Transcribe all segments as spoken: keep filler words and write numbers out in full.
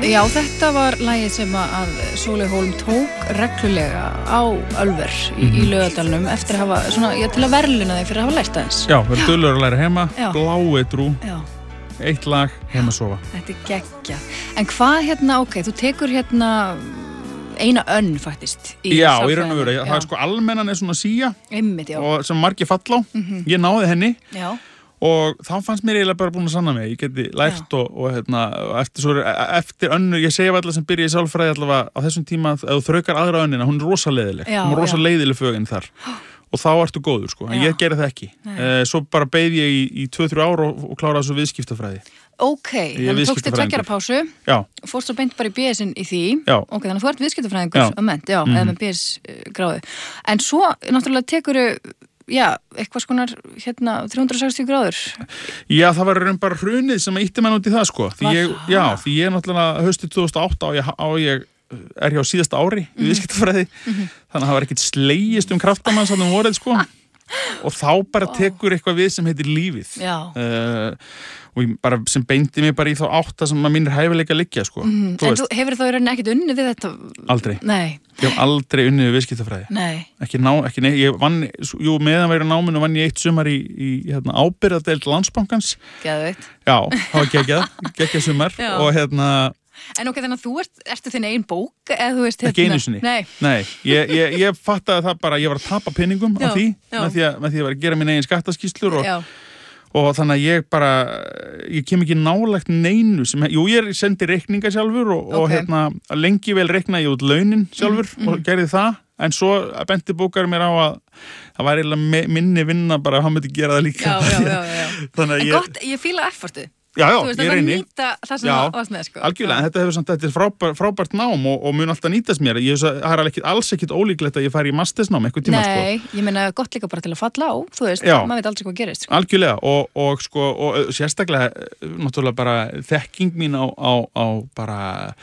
Já, þetta var lagið sem að Sóley Hólm tók reglulega á Ölver í, mm. í Laugardalnum eftir að hafa, svona, já, til að verðluna þig fyrir að hafa lært aðeins. Já, verður duglegur að læra heima, Já. bláeitrú, Já. eitt lag, heima sofa. Þetta er geggja. En hvað hérna, ok, þú tekur hérna eina önn faktist. Í já, í raun og veru, það er sko almennan er svona síja Einmitt, já. og sem margir falla á, Mhm. ég náði henni. Já. Og þá fannst mér eiginlega bara búin að sanna mig. Ég geti lært og, og, hérna, og eftir, svo, eftir önnu, ég segi allar sem byrja í sálfræði allavega á þessum tíma að þú þraukar aðra önnina, hún er rosa leiðileg. Já, hún er rosa já. leiðileg fögin þar. Og þá ertu góður, sko. En Já. ég geri það ekki. Eh, svo bara beið ég í, í tvö til þrjú ár og, og kláraði svo viðskiptafræði. Ok, Ég er þannig að tókstu viðskiptafræðingur. tveggjara pásu, Já, fórst svo beint bara í B S-in í því. Já. Ok, þannig að þú ert viðskiptafræðingur, Já. að ment, já, Mhm. eða með B S-gráðu. En svo, náttúrulega, tekuru, já, eitthvað skonar, hérna, þrjú hundruð sextíu gráður. já það var raun bara hrunið sem ítti mann út í það, sko. Því Var ég, það? já, því ég náttúrulega haustið tvö þúsund og átta á ég, á ég er hjá síðasta ári í viðskiptafræði. Þannig að það var ekkert slegist um kraftamann sem um vorið, sko. Og þá bara tekur eitthvað við sem heitir lífið. Já. Uh, og ég bara, sem beindi mig bara í þá átta sem að mínir hæfileika liggja, sko. Mm, Þú en veist, þú hefur þá í rauninni ekkert unnið við þetta? aldrei. Nei, Ég hef aldrei unnið við viðskiptafræði. nei. Ekki ná, ekki nei, ég vann, jú, meðan verið náminu vann ég eitt sumar í, í hérna, ábyrgðardeild Landsbankans. Geðveikt. Já, það var geggjað, geggjað sumar. Já. Og hérna, En ok, þannig að þú ert, ertu þinn einn bók, eða þú veist, hérna... ekki einu sinni. Nei, Nei, ég, ég, ég fattaði það bara, ég var að tapa peningum Já, á því, já. með því, að, með því að vera að gera mín eigin skattaskýslur og, já, og þannig að ég bara, ég kem ekki nálægt neinu sem, jú, ég sendi reikninga sjálfur og, og Ok. hérna, lengi vel reiknaði ég út launin sjálfur Mm, og gerði það, en svo benti bókar mér á að það var eiginlega minni vinna bara að hann myndi gera það líka. já, já, já, já. Þannig að En ég, gott, ég fíla effortu. já, já, Þú veist, ég að reyni. nýta það sem Já, það varst með, sko. Algjörlega, en þetta hefur samt, þetta er frábært, frábært nám og, og mun alltaf nýtast mér. Ég hef það er ekkit, alls ekkit ólíklegt að ég fari í mastersnám eitthvað tíma, sko. Nei, ég meina gott líka bara til að falla á, þú veist, Já. maður veit aldrei hvað gerist, sko. Algjörlega og, og sko og ö, sérstaklega ö, náttúrulega bara þekking mín á, á, á bara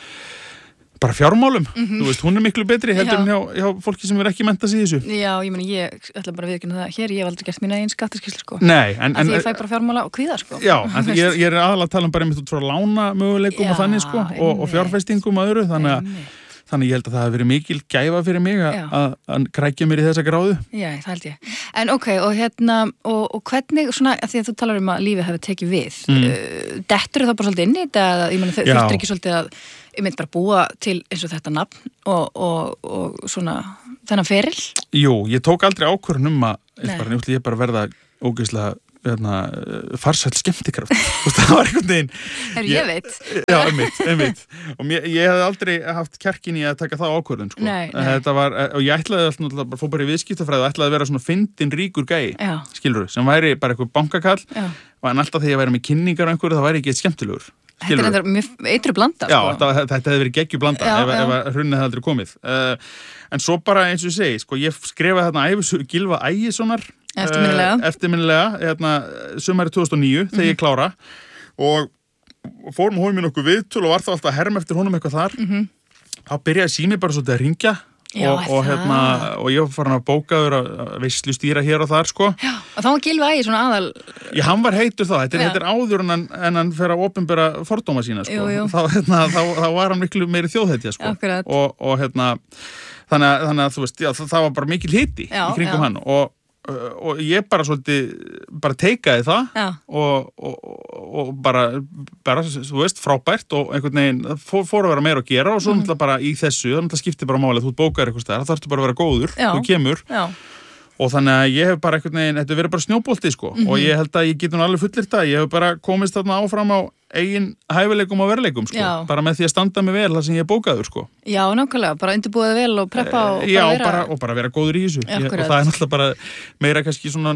bara fjármálum, þú veist, hún er miklu betri heldur Mhm. Já. en hjá, hjá fólki sem er ekki mentað sig í þessu. Já, ég meina, ég ætla bara að viðurkenna það hér, ég hef aldrei gert mína einn skattaskýrslu, sko. Nei, en, Af en því ég fæ bara fjármála og kvíða, sko. já, en ég, ég er aðalega að tala um bara einmitt út frá lána möguleikum Já, og þannig sko og, og einmitt. fjárfestingum og öðru, þannig að Einmitt. þannig ég held að það hefur verið mikil gæfa fyrir mig að, Já. að, að krækja mér í þessa gráðu. Já, það held ég. En ok, og hérna, og, og hvernig, svona, að því að þú talar um að lífið hefur tekið við, Mm. uh, dettur það bara svolítið inn í þetta, eða, ég meina, þau Já. þurftur ekki svolítið að, ég meint bara búa til eins og þetta nafn og, og, og svona, þennan feril? Jú, ég tók aldrei ákvörðun um að Nei. ég bara, nefnilega ég bara verða ógeðslega hérna, farsæll skemmtikraft. Þú veist, það var einhvern veginn. Herru, Ég- ég veit. Já, einmitt, einmitt. Og mér, ég hef aldrei haft kjarkin í að taka það ákvörðun, sko. Nei, nei. Þetta var, og ég ætlaði alltaf náttúrulega bara fór bara í viðskiptafræði og ætlaði að vera svona fyndin ríkur gæi, Já, skilurðu, sem væri bara eitthvað bankakall, já. en alltaf þegar ég væri með kynningar á einhverju, þá væri ekki eitt skemmtilegur. Þetta er Skilurðu? þetta mjög eitru blanda, Já, sko. þetta, þetta hefði verið geggjublanda Já, ef, já. ef að hrunnið hefði aldrei komið. Uh, en svo bara eins og ég segi, sko, ég skrifaði þarna ævisögu Gylfa Ægissonar Eftirminnilega. uh, eftirminnilega, hérna, sumarið tvö þúsund og níu, þegar ég klára og og fór með honum í nokkuð viðtöl og var þá alltaf að herma eftir honum eitthvað þar. Mhm. Þá byrjaði sími bara svolítið að ringja Já, og, og, það. hérna, og ég var farin að bókaður að veislu stýra hér og þar, sko. Já, og þá var Gylfi Ægir svona aðal, Ég, hann var heitur þá, þetta er, Já. þetta er áður en hann, en hann fer að opinbera fordóma sína, sko. Jú, jú. Þá, hérna, þá, þá var hann miklu meiri þjóðhetja, sko. Akkurat. Og, og hérna, þannig að, þannig að þú veist, já, það, það var bara mikil hiti Já, í kringum já. hann og, og ég bara svolítið, bara teikaði það já, og, og, og bara, bara, þú veist, frábært og einhvern veginn, fór, fór að vera meira að gera og svo Mhm. náttúrulega bara í þessu, það náttúrulega skipti bara málið, þú bókar eitthvað stær, það þarftu bara að vera góður, Já. þú kemur já, og þannig að ég hef bara einhvern veginn, þetta verið bara snjóbolti sko Mhm. og ég held að ég get nú alveg fullir það, ég hef bara komist þarna áfram á eigin hæfileikum og verleikum sko, Já. bara með því að standa mig vel það sem ég er bókaður sko. já, nákvæmlega, bara undirbúið vel og preppa og Já, bara vera... bara, og bara vera góður í þessu ég, og Akkurat. það er náttúrulega bara meira kannski svona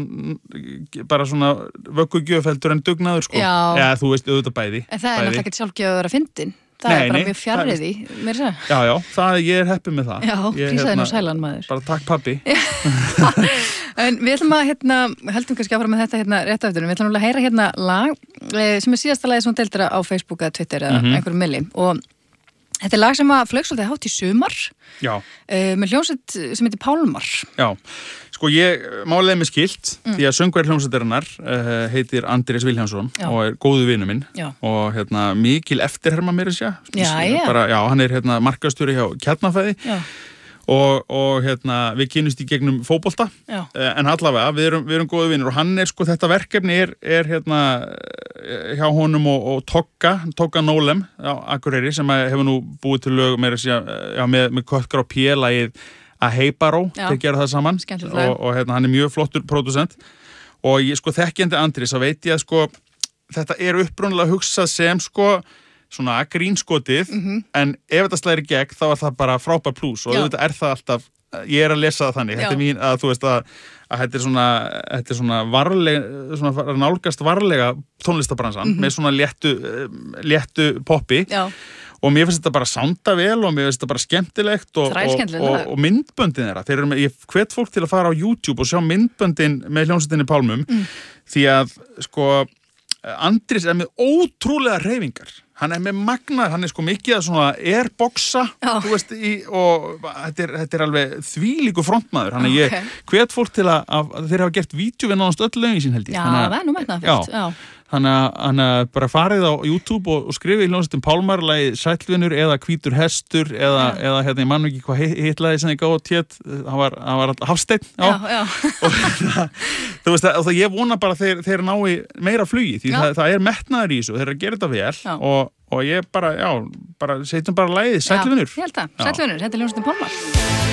bara svona vöggugjöfeldur en dugnaður sko. Já. Já, þú veist, auðvitað bæði En það er bæði. náttúrulega ekkert sjálfgjöf að vera fyndin. Það Nei, er bara nei, mjög fjarrið það í, mér er það. Já, já, það, ég er heppið með það Já, ég, prísaði nú sælan maður. Bara takk pabbi En við ætlum að, hérna, heldum kannski áfram með þetta hérna rétt á eftir, við ætlum að heyra hérna lag eh, sem er síðasta lagið sem hún deildir á Facebook eða Twitter eða Mhm. einhverjum milli og þetta er lag sem að flaug svolítið hátt í sumar Já, uh, með hljómsveit sem heitir Pálmar. já, Sko ég málega með skilt mm. því að söngvari hljómsveitarinnar uh, heitir Andrés Vilhjálmsson já. Og er góðu vinur minn já. Og hérna mikil eftirherma mér að segja bara, já, hann er hérna markaðstjóri hjá Kjarnafæði og, og hérna við kynnumst í gegnum fótbolta uh, en allavega við erum, við erum góðu vinur og hann er sko þetta verkefni er, er hérna hjá honum og, og Togga Togga Nólem á Akureyri sem hefur nú búið til lög meira að segja já, með, með Köttkar og P-lagið að Heibaró, þeir gera það saman og, og hérna, hann er mjög flottur pródusent og ég sko þekkjandi Andrés þá veit ég að sko þetta er upprunalega hugsað sem sko svona grínskotið mm -hmm. en ef þetta slæðir í gegn þá er það bara frábær plús og þetta er það alltaf, ég er að lesa það þannig, Já. Þetta er mín að þú veist að, að þetta er svona, þetta er svona varlega, svona nálgast varlega tónlistabransan mm -hmm. með svona léttu, léttu poppi Já. Og mér finnst þetta bara sánda vel og mér finnst þetta bara skemmtilegt og, og, og, og myndböndin þeirra. Þeir eru með, ég hvet fólk til að fara á YouTube og sjá myndböndin með hljómsveitinni Pálmum mm. því að sko Andrés er með ótrúlega hreyfingar. Hann er með magnar, hann er sko mikið að svona airboxa, þú veist, í, og þetta er, þetta er alveg þvílíku frontmaður. Hann er okay. ég hvet fólk til að, að, að þeir hafa gert vídeo við náðast öll lögin sín held ég. Já, það er nú metnaðarfullt, já. Þannig að bara farið á YouTube og, og skrifið í hljómsveitin Pálmar lagið Sællvinur eða Hvítur hestur eða, ja. eða hérna, ég mann ekki hvað hitlaði sem ég gáði tét, það var, það var Hafsteinn já. Já, já. og það, þú veist að, og það ég vona bara þeir, þeir nái meira flugi því það, það er metnaður í þessu, þeir eru að gera þetta vel og, og ég bara, já, bara setjum bara lagið Sællvinur. Já, ég held það, Sællvinur, þetta er hljómsveitin Pálmar.